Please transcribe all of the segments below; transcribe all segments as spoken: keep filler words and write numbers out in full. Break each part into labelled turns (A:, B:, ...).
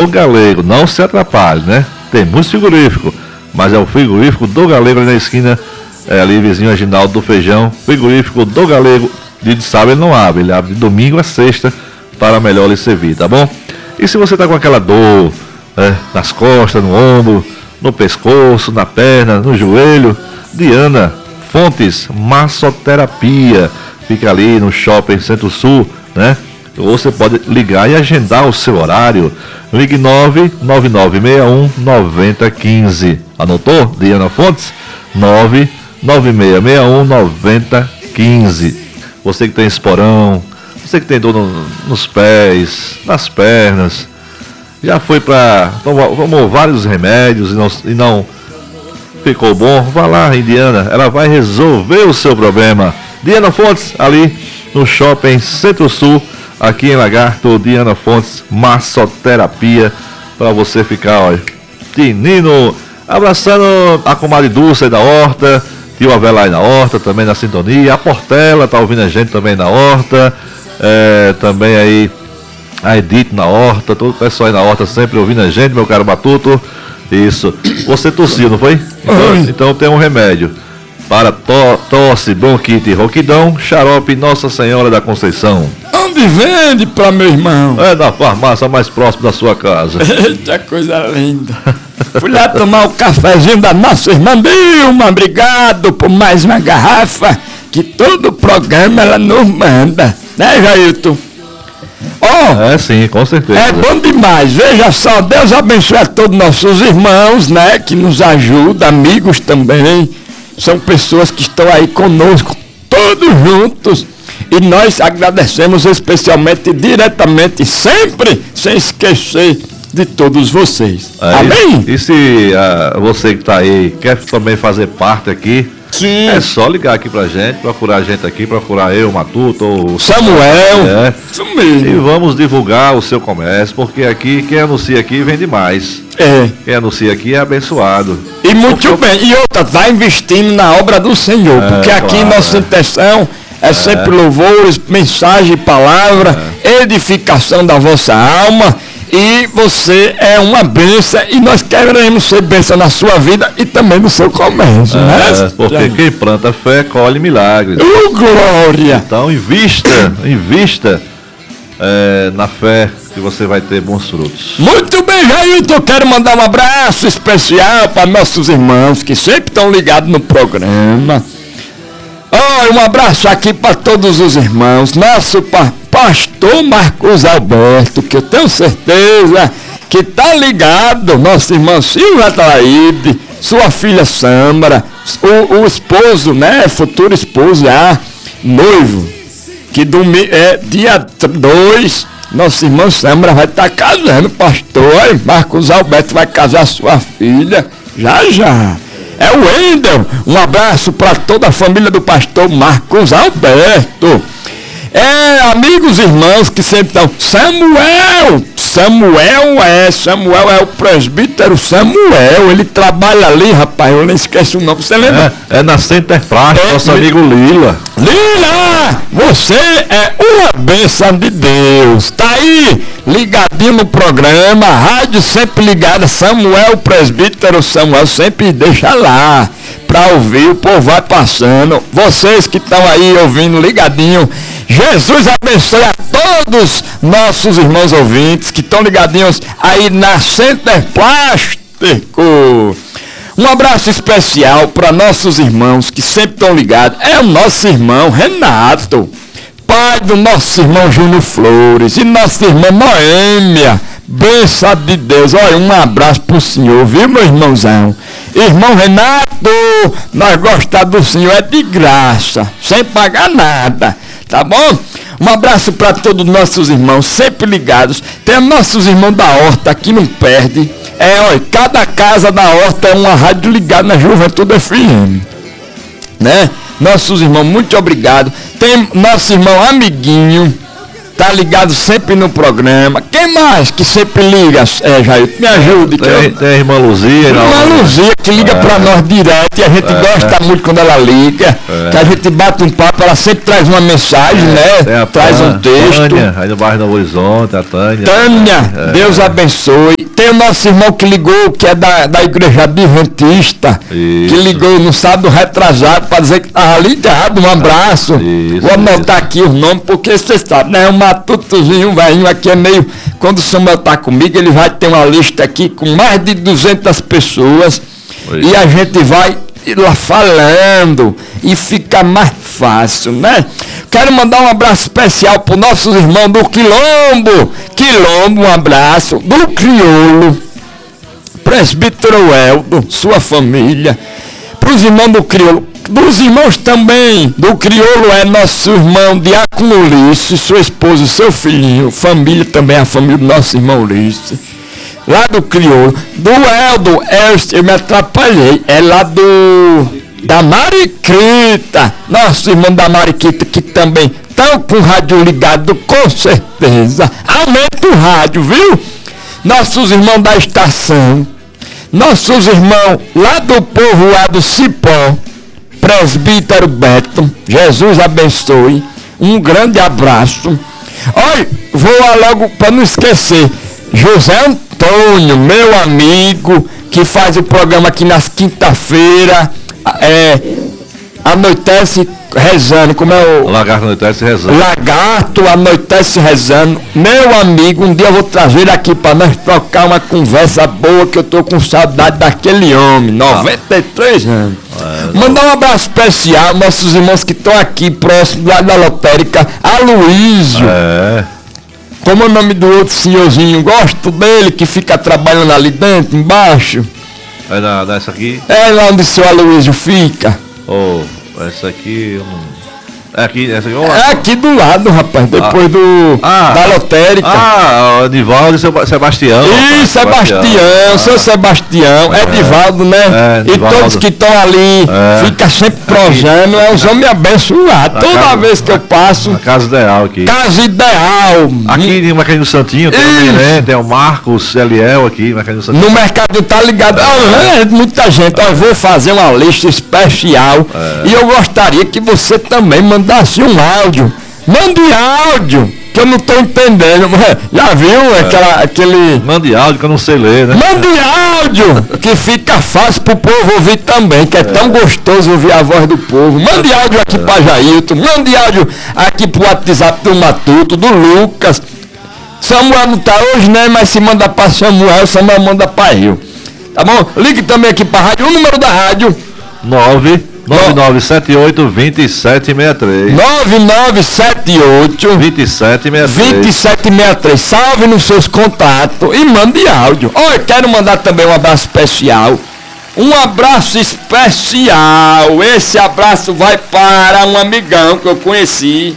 A: do Galego. Não se atrapalhe, né? Tem muito frigorífico, mas é o frigorífico do Galego ali na esquina, é, ali vizinho Aginaldo do Feijão. Frigorífico do Galego, de sábado ele não abre, ele abre de domingo a sexta para melhor lhe servir, tá bom? E se você tá com aquela dor, né, nas costas, no ombro, no pescoço, na perna, no joelho, Diana Fontes Massoterapia, fica ali no Shopping Centro-Sul, né? Ou você pode ligar e agendar o seu horário. Ligue nove nove nove seis um nove zero um cinco. Anotou? Diana Fontes? nove nove seis seis um nove zero um cinco. Você que tem esporão, você que tem dor no, nos pés, nas pernas, já foi para... tomou vários remédios e não, e não ficou bom, vá lá em Diana, ela vai resolver o seu problema. Diana Fontes, ali no Shopping Centro-Sul, aqui em Lagarto. Diana Fontes Massoterapia, para você ficar, olha, tinino, abraçando a comadre Dulce da Horta, tio Avelai aí na Horta, também na sintonia, a Portela tá ouvindo a gente também na Horta, é, também aí a Edith na Horta, todo o pessoal aí na Horta sempre ouvindo a gente, meu caro Batuto. Isso, você tossiu, não foi? Então, então tem um remédio para to, tosse, bronquite e rouquidão, xarope Nossa Senhora da Conceição.
B: Onde vende para meu irmão?
A: É na farmácia mais próxima da sua casa.
B: Eita, coisa linda. Fui lá tomar o cafezinho da nossa irmã Dilma, obrigado por mais uma garrafa, que todo programa ela nos manda, né, Jailton? Oh,
A: é sim, com certeza.
B: É bom demais, veja só, Deus abençoe a todos nossos irmãos, né, que nos ajudam, amigos também, são pessoas que estão aí conosco, todos juntos, e nós agradecemos especialmente, diretamente, sempre, sem esquecer de todos vocês.
A: É,
B: amém?
A: E, e se uh, você que está aí quer também fazer parte aqui,
B: sim,
A: é só ligar aqui pra gente, procurar a gente aqui, procurar eu, Matuto, ou
B: Samuel,
A: é,
B: isso mesmo.
A: E vamos divulgar o seu comércio, porque aqui, quem anuncia aqui vende mais.
B: É.
A: Quem anuncia aqui é abençoado.
B: E muito
A: porque...
B: bem, e outra, vai investindo na obra do Senhor, é, porque aqui claro, nossa é. intenção é, é sempre louvores, mensagem, palavra, é. edificação da vossa alma. E você é uma bênção e nós queremos ser bênção na sua vida e também no seu comércio,
A: é,
B: né?
A: Porque Já. quem planta fé colhe milagres.
B: Oh, glória!
A: Então invista, invista é, na fé que você vai ter bons frutos.
B: Muito bem, Jailton, quero mandar um abraço especial para nossos irmãos que sempre estão ligados no programa. Oh, um abraço aqui para todos os irmãos, nosso pa- pastor Marcos Alberto, que eu tenho certeza que tá ligado, nosso irmão Silvia Taíde, sua filha Sâmara, o, o esposo, né, futuro esposo já, noivo, que domi- é dia dois, nosso irmão Sâmara vai estar tá casando, pastor Marcos Alberto vai casar sua filha, já já. É o Wendel, um abraço para toda a família do pastor Marcos Alberto. É, amigos, irmãos que sempre estão, Samuel, Samuel é, Samuel é o presbítero Samuel, ele trabalha ali, rapaz, eu nem esqueço o nome, você lembra?
A: É, é na Center Plast, é, nosso amigo Lila.
B: Lila, você é uma bênção de Deus, tá aí, ligadinho no programa, rádio sempre ligada, Samuel, presbítero Samuel, sempre deixa lá, pra ouvir, o povo vai passando, vocês que estão aí ouvindo ligadinho, Jesus abençoe a todos nossos irmãos ouvintes que estão ligadinhos aí na Center Plástico. Um abraço especial para nossos irmãos que sempre estão ligados. É o nosso irmão Renato, pai do nosso irmão Júnior Flores e nossa irmã Noêmia. Benção de Deus. Olha, um abraço pro senhor, viu, meu irmãozão? Irmão Renato, nós gostamos do senhor é de graça, sem pagar nada. Tá bom? Um abraço para todos os nossos irmãos, sempre ligados. Tem nossos irmãos da Horta, aqui não perde. É, olha, cada casa da Horta é uma rádio ligada na Juventude F M. Né? Nossos irmãos, muito obrigado. Tem nosso irmão Amiguinho, tá ligado sempre no programa. Quem mais que sempre liga, é, Jair? Me ajude.
A: Tem,
B: eu...
A: tem a irmã Luzia.
B: Irmã Luzia, que liga é. pra nós direto e a gente é. gosta muito quando ela liga. É. Que a gente bate um papo, ela sempre traz uma mensagem, é. né? A traz Pan, um texto.
A: Tânia, aí no bairro do Horizonte, a Tânia.
B: Tânia, é. Deus abençoe. Tem o nosso irmão que ligou, que é da, da igreja adventista, isso. que ligou no sábado retrasado para dizer que estava ligado. Um abraço. Isso, Vou anotar isso. aqui os nomes, porque você sabe, né? O Matutozinho, um velhinho aqui é meio. Quando o Samuel está comigo, ele vai ter uma lista aqui com mais de duzentas pessoas. Isso. E a gente vai lá falando e fica mais fácil, né? Quero mandar um abraço especial para os nossos irmãos do Quilombo. Quilombo, um abraço. Do Crioulo, presbítero Eldo, sua família. Para os irmãos do Crioulo. Dos irmãos também do Crioulo é nosso irmão Diácono Ulisses, sua esposa, seu filhinho. Família também, a família do nosso irmão Ulisses. Lá do Crioulo. Do Eldo, eu me atrapalhei. É lá do... da Mariquita. Nosso irmão da Mariquita, que também estão com o rádio ligado, com certeza. Aumenta o rádio, viu? Nossos irmãos da estação. Nossos irmãos lá do povoado Cipó. Presbítero Beto. Jesus abençoe. Um grande abraço. Olha, vou lá logo para não esquecer. José Antônio, meu amigo, que faz o programa aqui nas quinta-feira, é, anoitece rezando, como é o...
A: Lagarto anoitece rezando.
B: Lagarto anoitece rezando. Meu amigo, um dia eu vou trazer ele aqui para nós trocar uma conversa boa, que eu tô com saudade daquele homem, noventa e três anos. É, Mandar um abraço especial aos nossos irmãos que estão aqui próximo lá da lotérica, Aloísio. É. Como é o nome do outro senhorzinho? Gosto dele, que fica trabalhando ali dentro, embaixo.
A: É na, nessa aqui?
B: É lá onde o seu Aloísio fica.
A: Oh, essa aqui eu não... É aqui, essa aqui,
B: é aqui do lado, rapaz, depois ah. do ah. da lotérica.
A: Ah, Edivaldo e Sebastião.
B: Ih, Sebastião, Sebastião. seu Sebastião, é. Edivaldo, né? É, Edivaldo. E todos que estão ali, é. fica sempre prosando, é os homens abençoados. Toda casa, vez que eu passo.
A: A casa ideal aqui.
B: Casa ideal.
A: Aqui no Mercadinho do Santinho, tem o Mirene, tem o Marcos Eliel aqui, Mercadinho do Santinho.
B: No Mercado tá ligado. É. É, muita gente, eu vou fazer uma lista especial. É. E eu gostaria que você também mandasse Dá-se um áudio, mande áudio, que eu não estou entendendo. Já viu é. aquela, aquele...
A: Mande áudio que eu não sei ler, né?
B: Mande áudio, que fica fácil pro povo ouvir também, que é, é tão gostoso ouvir a voz do povo. Mande áudio aqui é. para Jailton, mande áudio aqui pro WhatsApp do Matuto, do Lucas. Samuel não tá hoje, né? Mas se manda para Samuel, Samuel manda para eu. Tá bom? Ligue também aqui para a rádio, o número da rádio.
A: nove nove nove sete oito, dois sete seis três.
B: nove nove sete oito,
A: dois sete seis três.
B: dois sete seis três. Salve nos seus contatos e mande áudio. Olha, quero mandar também um abraço especial. Um abraço especial. Esse abraço vai para um amigão que eu conheci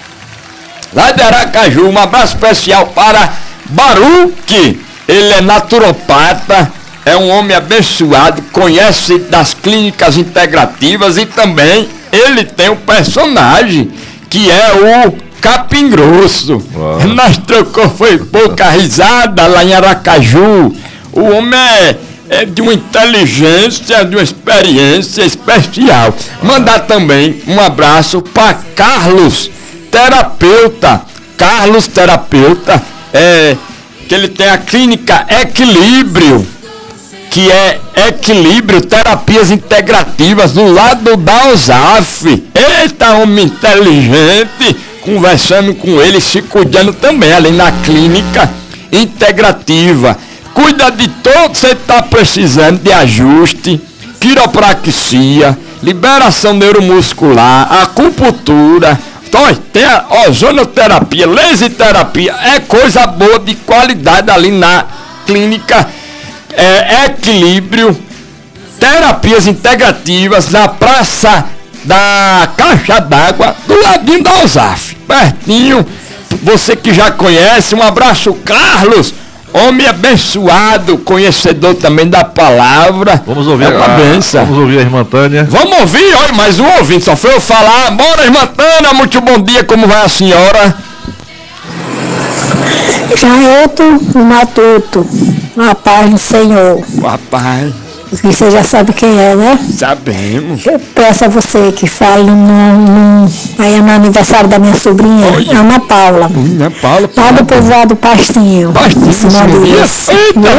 B: lá de Aracaju. Um abraço especial para Baruque. Ele é naturopata. É um homem abençoado, conhece das clínicas integrativas e também ele tem um personagem que é o Capim Grosso. Uau. Nós trocou, foi pouca risada lá em Aracaju. O homem é, é de uma inteligência, de uma experiência especial. Mandar também um abraço para Carlos, terapeuta. Carlos, terapeuta, é, que ele tem a clínica Equilíbrio, que é Equilíbrio, terapias integrativas, do lado da O S A F. Eita, homem inteligente, conversando com ele, se cuidando também ali na clínica integrativa. Cuida de todo que você está precisando de ajuste, quiropraxia, liberação neuromuscular, acupuntura. Então, tem a ozonoterapia, laser terapia, é coisa boa de qualidade ali na clínica É, Equilíbrio, terapias integrativas na Praça da Caixa d'Água, do ladinho da O S A F, pertinho. Você que já conhece, um abraço, Carlos, homem abençoado, conhecedor também da palavra.
A: Vamos ouvir, é a, benção. Vamos ouvir a irmã Tânia.
B: Vamos ouvir, olha, mais um ouvinte, só foi eu falar. Bora, irmã Tânia, muito bom dia, como vai a senhora?
C: Jailton do Matuto, a paz do Senhor.
B: Papai,
C: E você já sabe quem é, né?
B: sabemos.
C: Eu peço a você que fale no, no, aí é no aniversário da minha sobrinha,
B: Olha.
C: Ana Paula.
B: Ana Paula,
C: Lá do povoado Pastinho.
B: Pastinho,
C: em cima
B: Simonia.
C: disso.
B: Eita,